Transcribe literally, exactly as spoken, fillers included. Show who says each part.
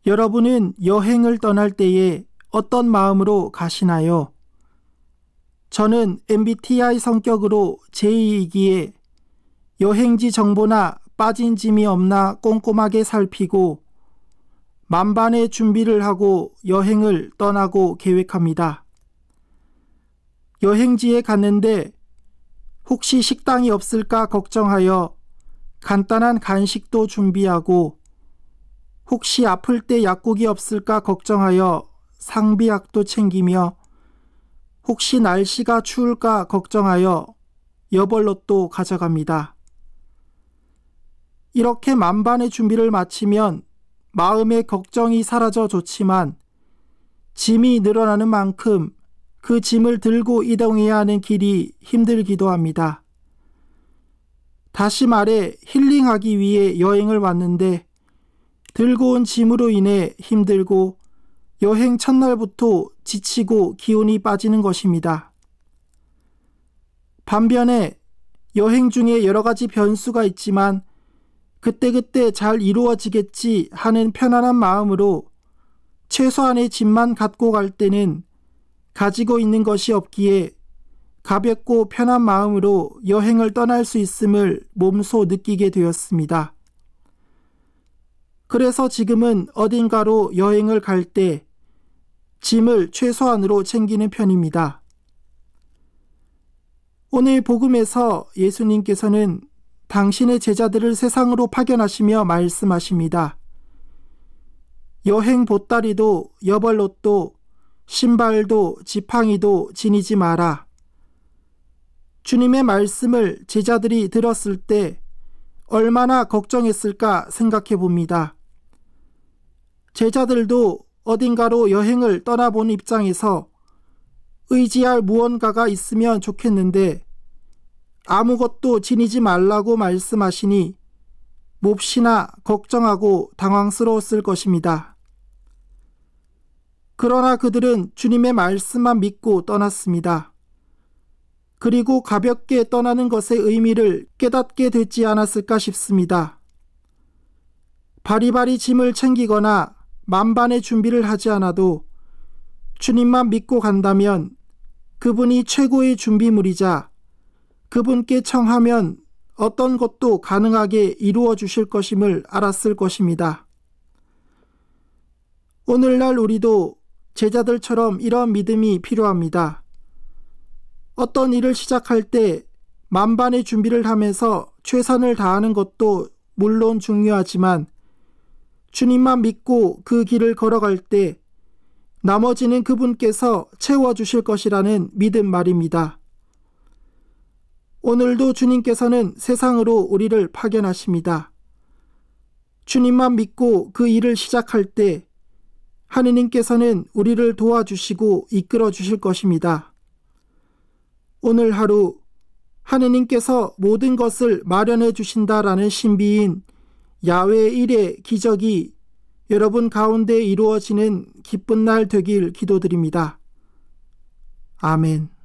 Speaker 1: 여러분은 여행을 떠날 때에 어떤 마음으로 가시나요? 저는 엠비티아이 성격으로 제이이기에 여행지 정보나 빠진 짐이 없나 꼼꼼하게 살피고 만반의 준비를 하고 여행을 떠나고 계획합니다. 여행지에 갔는데 혹시 식당이 없을까 걱정하여 간단한 간식도 준비하고 혹시 아플 때 약국이 없을까 걱정하여 상비약도 챙기며 혹시 날씨가 추울까 걱정하여 여벌옷도 가져갑니다. 이렇게 만반의 준비를 마치면 마음의 걱정이 사라져 좋지만 짐이 늘어나는 만큼 그 짐을 들고 이동해야 하는 길이 힘들기도 합니다. 다시 말해 힐링하기 위해 여행을 왔는데 들고 온 짐으로 인해 힘들고 여행 첫날부터 지치고 기운이 빠지는 것입니다. 반면에 여행 중에 여러 가지 변수가 있지만 그때그때 잘 이루어지겠지 하는 편안한 마음으로 최소한의 짐만 갖고 갈 때는 가지고 있는 것이 없기에 가볍고 편한 마음으로 여행을 떠날 수 있음을 몸소 느끼게 되었습니다. 그래서 지금은 어딘가로 여행을 갈 때 짐을 최소한으로 챙기는 편입니다. 오늘 복음에서 예수님께서는 당신의 제자들을 세상으로 파견하시며 말씀하십니다. 여행 보따리도 여벌옷도 신발도 지팡이도 지니지 마라. 주님의 말씀을 제자들이 들었을 때 얼마나 걱정했을까 생각해 봅니다. 제자들도 어딘가로 여행을 떠나본 입장에서 의지할 무언가가 있으면 좋겠는데 아무것도 지니지 말라고 말씀하시니 몹시나 걱정하고 당황스러웠을 것입니다. 그러나 그들은 주님의 말씀만 믿고 떠났습니다. 그리고 가볍게 떠나는 것의 의미를 깨닫게 되지 않았을까 싶습니다. 바리바리 짐을 챙기거나 만반의 준비를 하지 않아도 주님만 믿고 간다면 그분이 최고의 준비물이자 그분께 청하면 어떤 것도 가능하게 이루어 주실 것임을 알았을 것입니다. 오늘날 우리도 제자들처럼 이런 믿음이 필요합니다. 어떤 일을 시작할 때 만반의 준비를 하면서 최선을 다하는 것도 물론 중요하지만 주님만 믿고 그 길을 걸어갈 때 나머지는 그분께서 채워주실 것이라는 믿음 말입니다. 오늘도 주님께서는 세상으로 우리를 파견하십니다. 주님만 믿고 그 일을 시작할 때 하느님께서는 우리를 도와주시고 이끌어 주실 것입니다. 오늘 하루 하느님께서 모든 것을 마련해 주신다라는 신비인 야훼 일의 기적이 여러분 가운데 이루어지는 기쁜 날 되길 기도드립니다. 아멘.